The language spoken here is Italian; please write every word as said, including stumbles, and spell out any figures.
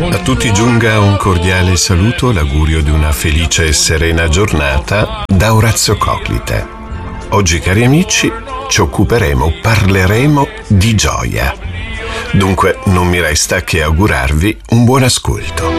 A tutti giunga un cordiale saluto, l'augurio di una felice e serena giornata da Orazio Coclite. Oggi, cari amici, ci occuperemo, parleremo di gioia. Dunque non mi resta che augurarvi un buon ascolto.